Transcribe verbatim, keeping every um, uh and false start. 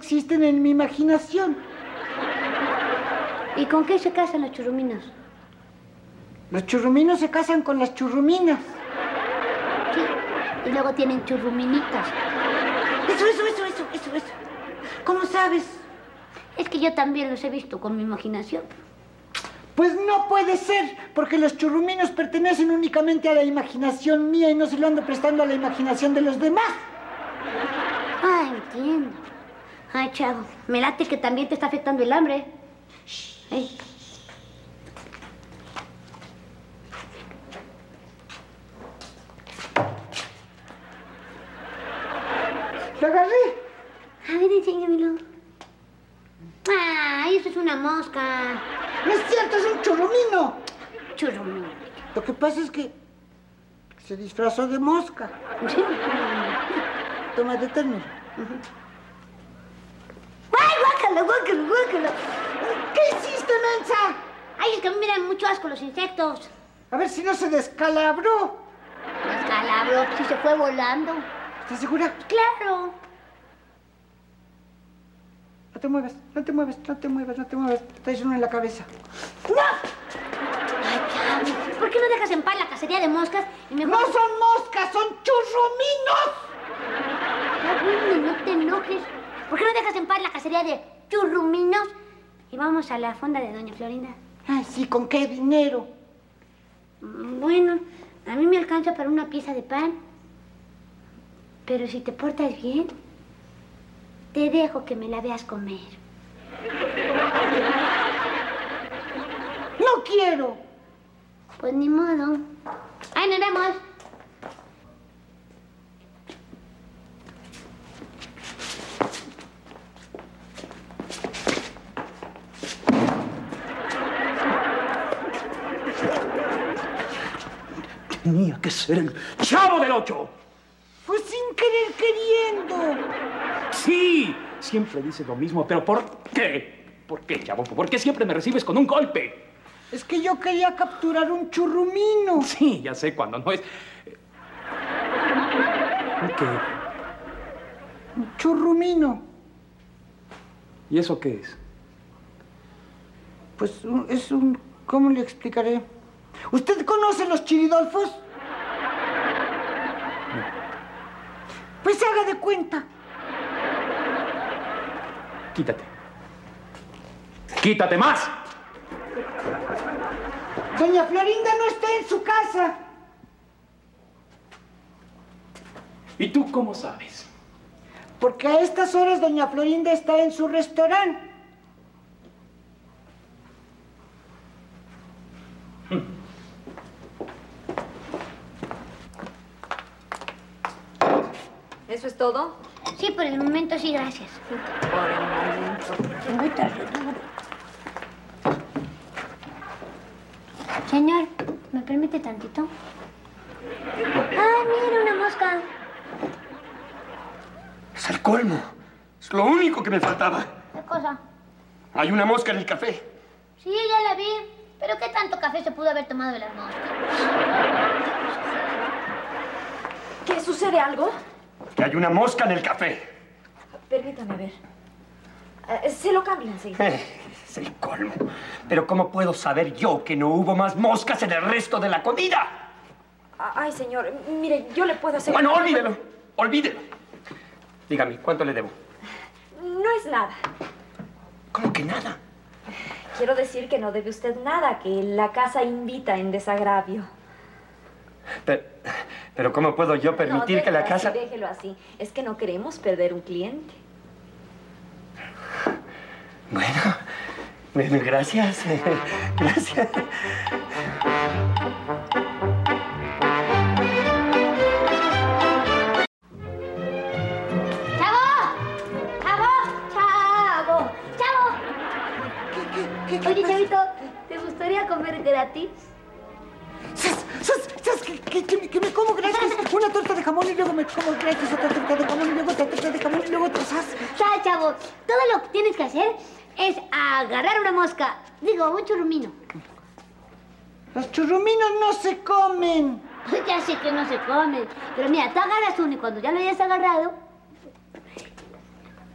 existen en mi imaginación. ¿Y con qué se casan los churruminos? Los churruminos se casan con las churruminas. Sí, y luego tienen churruminitas. Eso, eso, eso, eso, eso, eso. ¿Cómo sabes? Es que yo también los he visto con mi imaginación. Pues no puede ser, porque los churruminos pertenecen únicamente a la imaginación mía y no se lo ando prestando a la imaginación de los demás. Ah, entiendo. Ay, chavo, me late que también te está afectando el hambre. Hey. ¡Lo agarré! A ver, enséñamelo. ¡Ah, eso es una mosca! ¡No es cierto, es un churrumino! Churrumino. Lo que pasa es que se disfrazó de mosca. Sí. Toma, detérmelo. Uh-huh. ¡Ay, guácala, guácala, guácala! ¿Qué hiciste, mensa? Ay, es que a mí me dan mucho asco los insectos. A ver si no se descalabró. Descalabró, si se fue volando. ¿Estás segura? ¡Claro! No te muevas, no te muevas, no te muevas, no te muevas. Te traes uno en la cabeza. ¡No! Ay, chavo, ¿por qué no dejas en paz la cacería de moscas y mejor... ¡No son moscas, son churruminos! Ya, bueno, no te enojes. ¿Por qué no dejas en paz la cacería de churruminos y vamos a la fonda de doña Florinda? Ay, sí, ¿con qué dinero? Bueno, a mí me alcanza para una pieza de pan. Pero si te portas bien, te dejo que me la veas comer. ¡No quiero! Pues ni modo. ¡Ahí nos vemos! Tenía que ser el Chavo del Ocho. Pues sin querer queriendo. Sí, siempre dices lo mismo, pero ¿por qué? ¿Por qué, Chavo? ¿Por qué siempre me recibes con un golpe? Es que yo quería capturar un churrumino. Sí, ya sé cuando no es... ¿Qué? Un churrumino. ¿Y eso qué es? Pues un- es un... ¿Cómo le explicaré? ¿Usted conoce los chiridolfos? Pues se haga de cuenta. Quítate. ¡Quítate más! Doña Florinda no está en su casa. ¿Y tú cómo sabes? Porque a estas horas doña Florinda está en su restaurante. ¿Eso es todo? Sí, por el momento sí, gracias. Por el momento. Muy tarde, duro. Señor, ¿me permite tantito? ¡Ah, mira, una mosca! Es el colmo. Es lo único que me faltaba. ¿Qué cosa? Hay una mosca en el café. Sí, ya la vi. ¿Pero qué tanto café se pudo haber tomado de las moscas? ¿Qué sucede algo? Que hay una mosca en el café. Permítame ver. Eh, se lo cambio enseguida. Eh, es el colmo. Pero ¿cómo puedo saber yo que no hubo más moscas en el resto de la comida? Ay, señor, mire, yo le puedo hacer... Bueno, olvídelo. Olvídelo. Dígame, ¿cuánto le debo? No es nada. ¿Cómo que nada? Quiero decir que no debe usted nada, que la casa invita en desagravio. Pero, pero ¿cómo puedo yo permitir No, que la déjelo casa... así, déjelo así. Es que no queremos perder un cliente. Bueno, bueno, gracias. Gracias. ¡Chavo! ¡Chavo! ¡Chavo! ¡Chavo! ¿Qué, qué, qué Oye, pasa? Chavito, ¿te gustaría comer gratis? ¿Sabes, sabes, sabes que, que, que, me- que me como gratis? Una torta de jamón y luego me como gratis otra torta de jamón y luego otra torta de jamón y luego otra sas. Ya, chavo, todo lo que tienes que hacer es agarrar una mosca. Digo, un churrumino. Los churruminos no se comen. Ya sé que no se comen. Pero mira, tú agarras uno y cuando ya lo hayas agarrado,